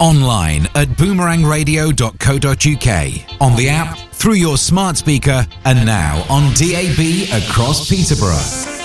Online at boomerangradio.co.uk, on the app, through your smart speaker, and now on DAB across Peterborough.